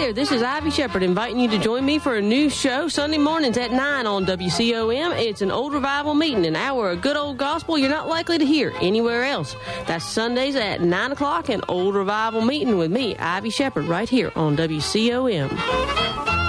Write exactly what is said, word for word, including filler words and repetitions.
there. This is Ivy Shepherd inviting you to join me for a new show Sunday mornings at nine on W C O M. It's an old revival meeting, an hour of good old gospel you're not likely to hear anywhere else. That's Sundays at nine o'clock, an old revival meeting with me, Ivy Shepherd, right here on W C O M.